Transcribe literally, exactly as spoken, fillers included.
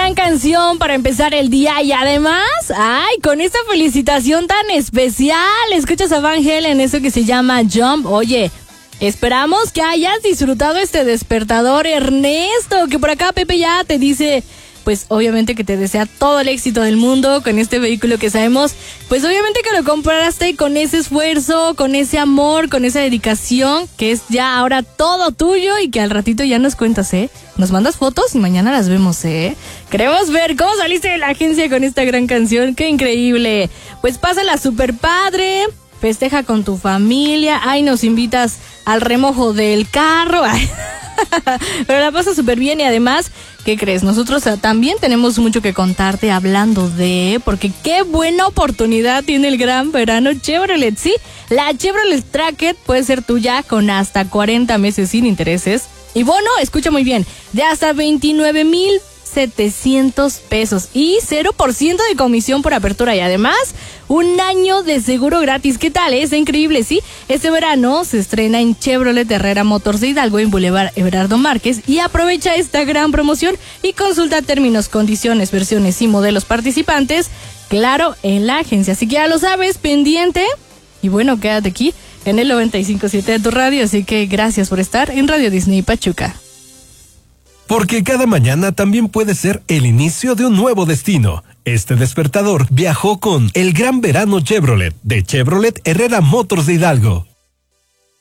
gran canción para empezar el día y además, ay, con esta felicitación tan especial, escuchas a Van Halen, eso que se llama Jump. Oye, esperamos que hayas disfrutado este despertador, Ernesto, que por acá Pepe ya te dice, pues obviamente que te desea todo el éxito del mundo con este vehículo que sabemos, pues obviamente que lo compraste con ese esfuerzo, con ese amor, con esa dedicación, que es ya ahora todo tuyo y que al ratito ya nos cuentas, ¿eh? Nos mandas fotos y mañana las vemos, ¿eh? Queremos ver cómo saliste de la agencia con esta gran canción, ¡qué increíble! Pues pásala súper padre, festeja con tu familia, ay, nos invitas al remojo del carro, ay. Pero la pasa súper bien y además, ¿qué crees? Nosotros también tenemos mucho que contarte hablando de, porque qué buena oportunidad tiene el gran verano Chevrolet, ¿sí? La Chevrolet Tracker puede ser tuya con hasta cuarenta meses sin intereses. Y bono, escucha muy bien, de hasta veintinueve mil setecientos pesos y cero por ciento de comisión por apertura y además un año de seguro gratis. ¿Qué tal? Es increíble, ¿sí? Este verano se estrena en Chevrolet Herrera Motors de Hidalgo en Boulevard Everardo Márquez y aprovecha esta gran promoción y consulta términos, condiciones, versiones y modelos participantes, claro, en la agencia. Así que ya lo sabes, pendiente y bueno, quédate aquí en el noventa y cinco punto siete de tu radio, así que gracias por estar en Radio Disney Pachuca. Porque cada mañana también puede ser el inicio de un nuevo destino. Este despertador viajó con el Gran Verano Chevrolet de Chevrolet Herrera Motors de Hidalgo.